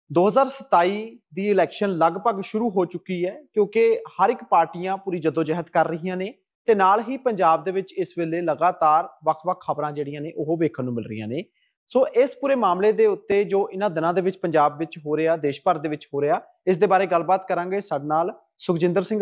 2027 ਦੀ election ਲਗਭਗ ਸ਼ੁਰੂ ਹੋ ਚੁੱਕੀ ਹੈ ਕਿਉਂਕਿ ਹਰ ਇੱਕ ਪਾਰਟੀਆਂ ਪੂਰੀ ਜਦੋਜਹਿਦ ਕਰ ਰਹੀਆਂ ਨੇ ਤੇ ਨਾਲ ਹੀ ਪੰਜਾਬ ਦੇ ਵਿੱਚ ਇਸ ਵੇਲੇ ਲਗਾਤਾਰ ਵੱਖ-ਵੱਖ ਖਬਰਾਂ ਜਿਹੜੀਆਂ ਨੇ ਉਹ ਵੇਖਣ ਨੂੰ ਮਿਲ ਰਹੀਆਂ ਨੇ। ਸੋ ਇਸ ਪੂਰੇ ਮਾਮਲੇ ਦੇ ਉੱਤੇ ਜੋ ਇਹਨਾਂ ਦਿਨਾਂ ਦੇ ਵਿੱਚ ਪੰਜਾਬ ਵਿੱਚ ਹੋ ਰਿਹਾ, ਦੇਸ਼ ਭਰ ਦੇ ਵਿੱਚ ਹੋ ਰਿਹਾ, ਇਸ ਦੇ ਬਾਰੇ ਗੱਲਬਾਤ ਕਰਾਂਗੇ। ਸਾਡੇ ਨਾਲ ਸੁਖਜਿੰਦਰ ਸਿੰਘ